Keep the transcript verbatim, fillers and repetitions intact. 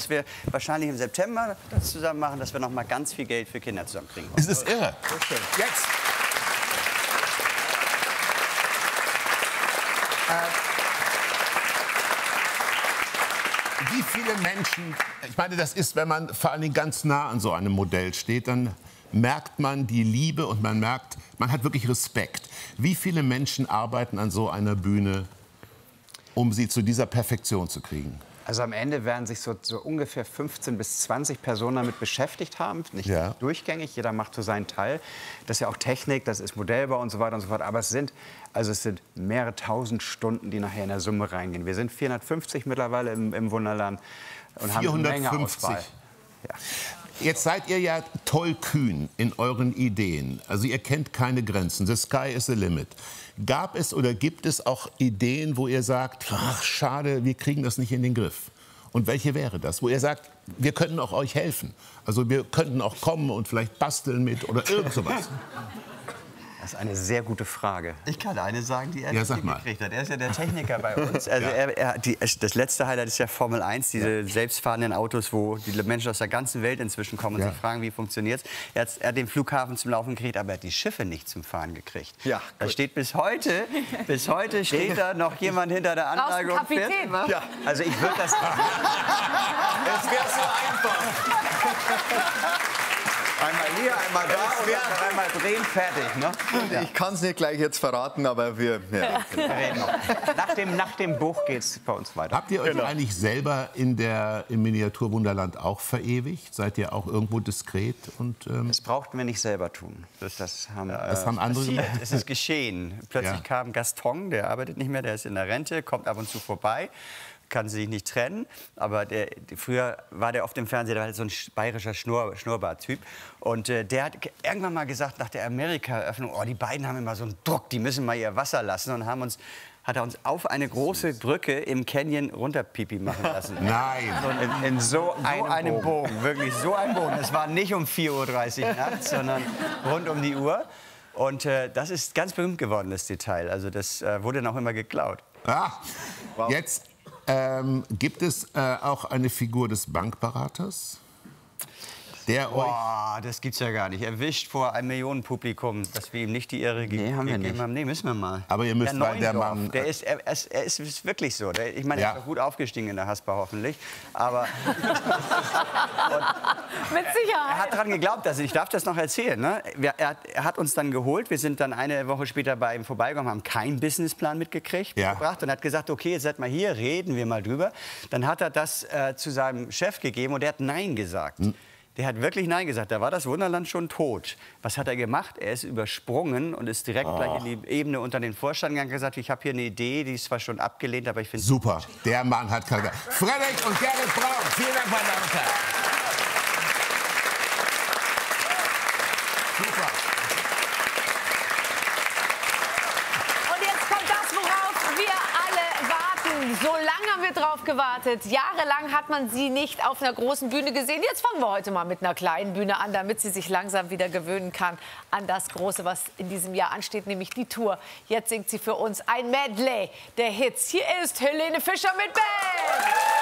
dass wir wahrscheinlich im September das zusammen machen, dass wir noch mal ganz viel Geld für Kinder zusammenkriegen. Es ist irre. So schön. Jetzt. Wie viele Menschen, ich meine, das ist, wenn man vor allen Dingen ganz nah an so einem Modell steht, dann merkt man die Liebe und man merkt, man hat wirklich Respekt. Wie viele Menschen arbeiten an so einer Bühne, um sie zu dieser Perfektion zu kriegen? Also am Ende werden sich so, so ungefähr fünfzehn bis zwanzig Personen damit beschäftigt haben. Nicht Ja. durchgängig, jeder macht so seinen Teil. Das ist ja auch Technik, das ist Modellbau und so weiter und so fort. Aber es sind, also es sind mehrere tausend Stunden, die nachher in der Summe reingehen. Wir sind vierhundertfünfzig mittlerweile im, im Wunderland und haben eine Menge vierhundertfünfzig. Auswahl. Ja. Jetzt seid ihr ja tollkühn in euren Ideen. Also ihr kennt keine Grenzen. The sky is the limit. Gab es oder gibt es auch Ideen, wo ihr sagt, ach schade, wir kriegen das nicht in den Griff? Und welche wäre das? Wo ihr sagt, wir könnten auch euch helfen. Also wir könnten auch kommen und vielleicht basteln mit oder irgend sowas. Das ist eine sehr gute Frage. Ich kann eine sagen, die er Ja, nicht sag mal. gekriegt hat. Er ist ja der Techniker bei uns. Also Ja. er, er, die, das letzte Highlight ist ja Formel eins, diese selbstfahrenden Autos, wo die Menschen aus der ganzen Welt inzwischen kommen und Ja. sich fragen, wie funktioniert es. Er, hat- er hat den Flughafen zum Laufen gekriegt, aber er hat die Schiffe nicht zum Fahren gekriegt. Ja, Da gut. steht bis heute, bis heute steht da noch jemand hinter der Brauchst Anlage einen und fährt. Kapitän. Ja, Also ich würde das... es wäre so einfach. Einmal hier, einmal da und wär- dann einmal drehen, fertig. Ne? Ich kann es nicht gleich jetzt verraten, aber wir... Ja. reden noch. Nach dem, nach dem Buch geht es bei uns weiter. Habt ihr euch Genau. eigentlich selber in der, im Miniaturwunderland auch verewigt? Seid ihr auch irgendwo diskret? Und, ähm, Das brauchten wir nicht selber tun. Das haben, das äh, haben andere Passiert. gemacht? Es ist geschehen. Plötzlich Ja. kam Gaston, der arbeitet nicht mehr, der ist in der Rente, kommt ab und zu vorbei, kann sich nicht trennen. Aber der, die- früher war der oft im Fernsehen, der war halt so ein sch- bayerischer Schnurr, Schnurrbart-Typ. Und äh, der hat ge- irgendwann mal gesagt, nach der Amerika-Eröffnung, oh, die beiden haben immer so einen Druck, die müssen mal ihr Wasser lassen. Und haben uns, hat er uns auf eine große Brücke im Canyon runterpipi machen lassen. Nein. in, in so einem, So einem Bogen. Bogen, wirklich so ein Bogen. Es war nicht um vier Uhr dreißig nachts, sondern rund um die Uhr. Und äh, das ist ganz berühmt geworden, das Detail. Also das äh, wurde dann auch immer geklaut. Ah, jetzt ähm, gibt es äh, auch eine Figur des Bankberaters, der euch... Boah, das gibt's ja gar nicht. Erwischt vor einem Millionenpublikum, dass wir ihm nicht die Ehre ge Nee, haben wir gegeben nicht. haben. Nee, müssen wir mal. Aber ihr müsst, der weil der Neuendorf, Mann- Der ist, er, er, ist, er ist ist wirklich so. Der, ich meine, Ja. er ist auch gut aufgestiegen in der Haspa hoffentlich. Aber Mit er Sicherheit. hat dran geglaubt, dass ich darf das noch erzählen. Ne? Wir, er, hat, er hat uns dann geholt. Wir sind dann eine Woche später bei ihm vorbeigekommen, haben keinen Businessplan mitgekriegt, Ja. gebracht und hat gesagt, okay, jetzt seid mal hier, reden wir mal drüber. Dann hat er das äh, zu seinem Chef gegeben und der hat Nein gesagt. Der hat wirklich Nein gesagt. Da war das Wunderland schon tot. Was hat er gemacht? Er ist übersprungen und ist direkt gleich in die Ebene unter den Vorstand gegangen und gesagt, ich habe hier eine Idee, die ist zwar schon abgelehnt, aber ich finde Super, der Mann hat Charakter. Frederik und Gerrit Braun, vielen Dank, meine Damen und Herren. Super. Und jetzt kommt das, worauf wir alle warten. So lange haben wir drauf gewartet. Jahrelang hat man sie nicht auf einer großen Bühne gesehen. Jetzt fangen wir heute mal mit einer kleinen Bühne an, damit sie sich langsam wieder gewöhnen kann an das Große, was in diesem Jahr ansteht, nämlich die Tour. Jetzt singt sie für uns ein Medley der Hits. Hier ist Helene Fischer mit Band.